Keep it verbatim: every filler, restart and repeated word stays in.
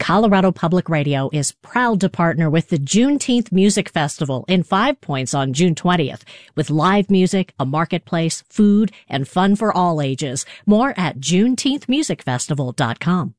Colorado Public Radio is proud to partner with the Juneteenth Music Festival in Five Points on June twentieth with live music, a marketplace, food, and fun for all ages. More at juneteenth music festival dot com.